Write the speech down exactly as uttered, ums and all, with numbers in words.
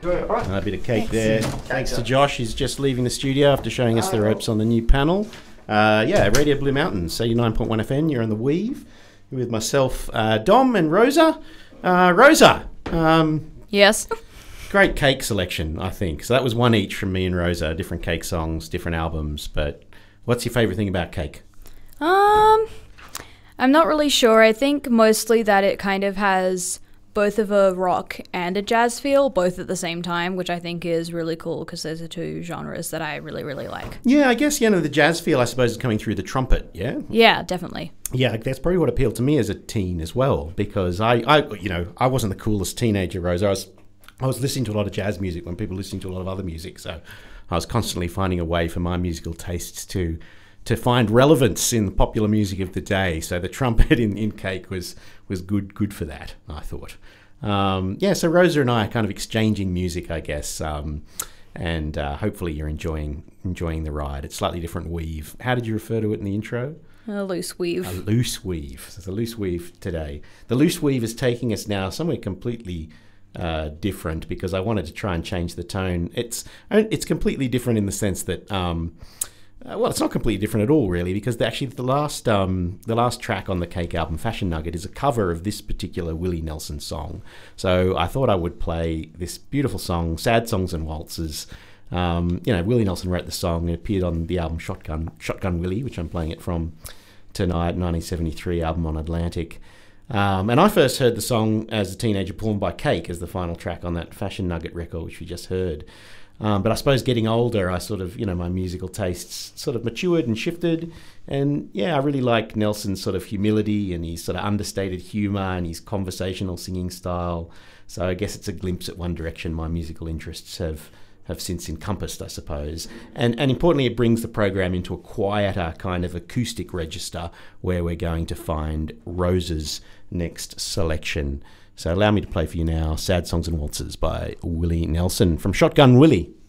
right. A bit of cake there. Thanks to Josh. He's just leaving the studio after showing us the ropes on the new panel. Uh, yeah, Radio Blue Mountains, eighty-nine point one F M. You're on the Weave. You're with myself, uh, Dom, and Rosa. Uh, Rosa. Um, yes. Great cake selection, I think. So that was one each from me and Rosa. Different cake songs, different albums. But what's your favourite thing about cake? Um, I'm not really sure. I think mostly that it kind of has both of a rock and a jazz feel, both at the same time, which I think is really cool because those are two genres that I really, really like. Yeah, I guess, you know, the jazz feel, I suppose, is coming through the trumpet, yeah? Yeah, definitely. Yeah, that's probably what appealed to me as a teen as well, because I, I you know, I wasn't the coolest teenager, Rose. I was, I was listening to a lot of jazz music when people were listening to a lot of other music, so I was constantly finding a way for my musical tastes to to find relevance in the popular music of the day. So the trumpet in, in Cake was was good good for that, I thought. Um, yeah, so Rosa and I are kind of exchanging music, I guess, um, and uh, hopefully you're enjoying enjoying the ride. It's slightly different weave. How did you refer to it in the intro? A loose weave. A loose weave. So it's a loose weave today. The loose weave is taking us now somewhere completely uh, different because I wanted to try and change the tone. It's it's completely different in the sense that... Um, Uh, well, it's not completely different at all, really, because the, actually the last um, the last track on the Cake album, Fashion Nugget, is a cover of this particular Willie Nelson song. So I thought I would play this beautiful song, Sad Songs and Waltzes. Um, you know, Willie Nelson wrote the song. It appeared on the album Shotgun Shotgun Willie, which I'm playing it from tonight, nineteen seventy-three album on Atlantic. Um, and I first heard the song as a teenager, performed by Cake, as the final track on that Fashion Nugget record, which we just heard. Um, but I suppose getting older, I sort of, you know, my musical tastes sort of matured and shifted. And yeah, I really like Nelson's sort of humility and his sort of understated humour and his conversational singing style. So I guess it's a glimpse at one direction my musical interests have, have since encompassed, I suppose. And, and importantly, it brings the program into a quieter kind of acoustic register where we're going to find Rosa's next selection. So allow me to play for you now Sad Songs and Waltzes by Willie Nelson from Shotgun Willie.